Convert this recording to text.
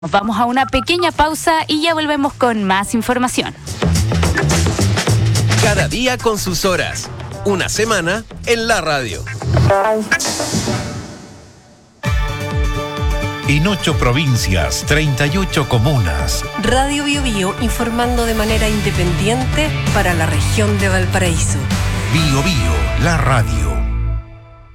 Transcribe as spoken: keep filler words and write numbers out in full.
Vamos a una pequeña pausa y ya volvemos con más información. Cada día con sus horas. Una semana en la radio. En ocho provincias, treinta y ocho comunas. Radio Bio Bio informando de manera independiente para la región de Valparaíso. Bio Bio, la radio.